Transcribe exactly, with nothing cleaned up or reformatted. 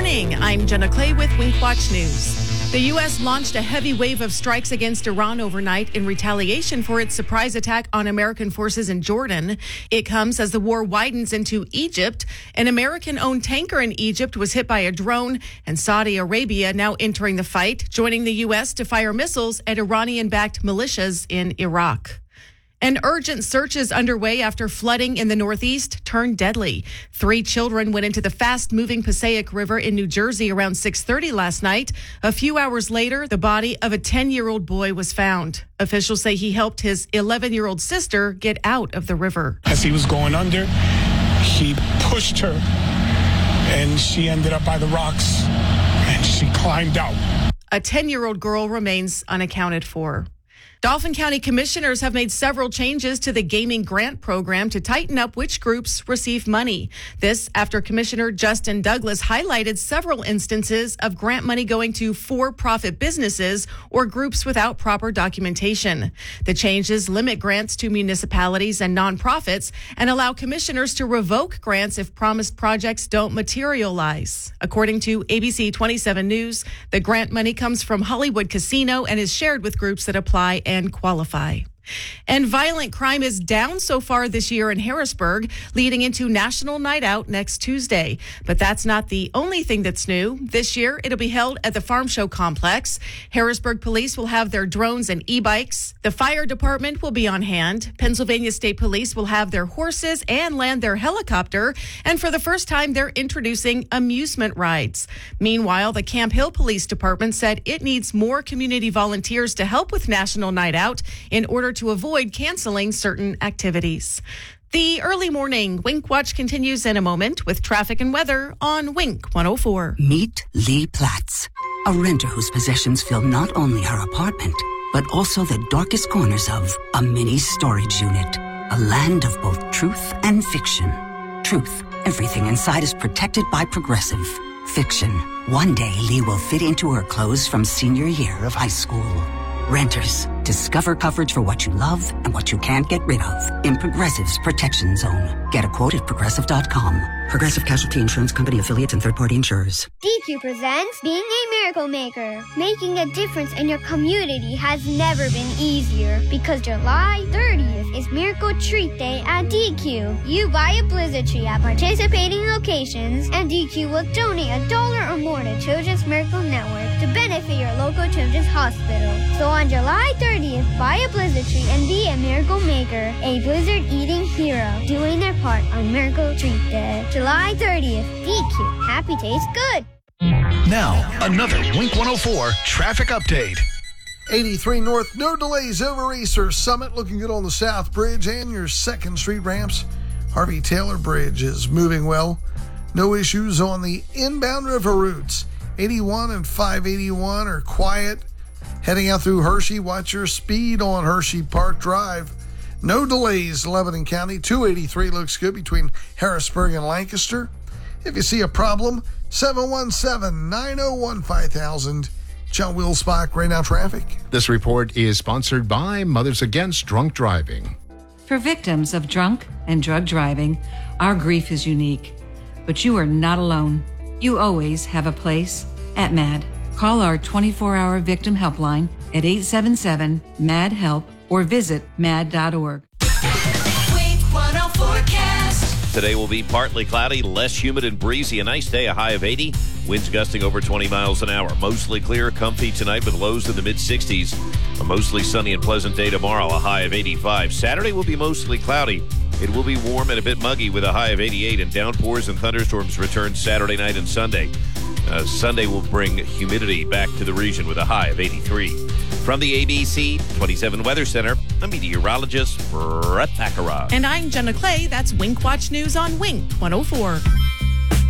morning. I'm Jenna Clay with Wink Watch News. The U S launched a heavy wave of strikes against Iran overnight in retaliation for its surprise attack on American forces in Jordan. It comes as the war widens into Egypt. An American-owned tanker in Egypt was hit by a drone, and Saudi Arabia now entering the fight, joining the U S to fire missiles at Iranian-backed militias in Iraq. An urgent search is underway after flooding in the Northeast turned deadly. Three children went into the fast-moving Passaic River in New Jersey around six thirty last night. A few hours later, the body of a ten-year-old boy was found. Officials say he helped his eleven-year-old sister get out of the river. As he was going under, he pushed her, and she ended up by the rocks, and she climbed out. A ten-year-old girl remains unaccounted for. Dauphin County commissioners have made several changes to the gaming grant program to tighten up which groups receive money. This after Commissioner Justin Douglas highlighted several instances of grant money going to for-profit businesses or groups without proper documentation. The changes limit grants to municipalities and nonprofits and allow commissioners to revoke grants if promised projects don't materialize. According to A B C twenty-seven News, the grant money comes from Hollywood Casino and is shared with groups that apply and qualify. And violent crime is down so far this year in Harrisburg, leading into National Night Out next Tuesday. But that's not the only thing that's new. This year, it'll be held at the Farm Show Complex. Harrisburg police will have their drones and e-bikes. The fire department will be on hand. Pennsylvania State Police will have their horses and land their helicopter. And for the first time, they're introducing amusement rides. Meanwhile, the Camp Hill Police Department said it needs more community volunteers to help with National Night Out in order to avoid canceling certain activities. The early morning Wink Watch continues in a moment with traffic and weather on Wink one oh four. Meet Lee Platz, a renter whose possessions fill not only her apartment, but also the darkest corners of a mini storage unit. A land of both truth and fiction. Truth, everything inside is protected by Progressive. Fiction, one day Lee will fit into her clothes from senior year of high school. Renters, discover coverage for what you love and what you can't get rid of in Progressive's Protection Zone. Get a quote at progressive dot com. Progressive Casualty Insurance Company affiliates and third-party insurers. D Q presents Being a Miracle Maker. Making a difference in your community has never been easier because July thirtieth is Miracle Treat Day at D Q. You buy a Blizzard tree at participating locations and D Q will donate a dollar or more to Children's Miracle Network to benefit your local children's hospital. So on July thirtieth, buy a Blizzard tree and be a Miracle Maker, a Blizzard eating hero, doing their part on Miracle Treat Day. July thirtieth, D Q. Happy tastes good. Now, another Wink one oh four traffic update. eighty-three North, no delays over Easter Summit. Looking good on the South Bridge and your second Street ramps. Harvey Taylor Bridge is moving well. No issues on the inbound river routes. eighty-one and five eighty-one are quiet. Heading out through Hershey, watch your speed on Hershey Park Drive. No delays, Lebanon County. two eighty-three looks good between Harrisburg and Lancaster. If you see a problem, seven one seven, nine oh one, five thousand. John Wilsbach, right now traffic. This report is sponsored by Mothers Against Drunk Driving. For victims of drunk and drug driving, our grief is unique. But you are not alone. You always have a place at MAD. Call our twenty-four hour victim helpline at eight seven seven, M A D, HELP or visit mad dot org. Today will be partly cloudy, less humid and breezy. A nice day, a high of eighty. Winds gusting over twenty miles an hour. Mostly clear, comfy tonight with lows in the mid-sixties. A mostly sunny and pleasant day tomorrow, a high of eighty-five. Saturday will be mostly cloudy. It will be warm and a bit muggy with a high of eighty-eight, and downpours and thunderstorms return Saturday night and Sunday. Uh, Sunday will bring humidity back to the region with a high of eighty-three. From the A B C twenty-seven Weather Center, I'm meteorologist Brett Baccarat. And I'm Jenna Clay. That's Wink Watch News on Wink one oh four.